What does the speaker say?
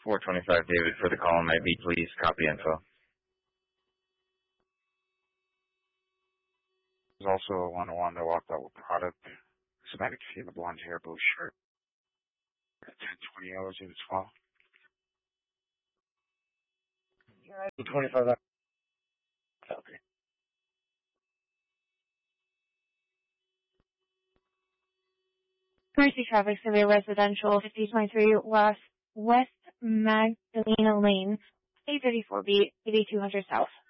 425 David for the column ID, please. Copy info. There's also a 101 that walked out with product. Hispanic female, blonde hair, blue shirt. 1020 hours in as well. 25. Okay. Mercy Traffic Survey Residential, 5023 West Magdalena Lane, 834B, 8200 South.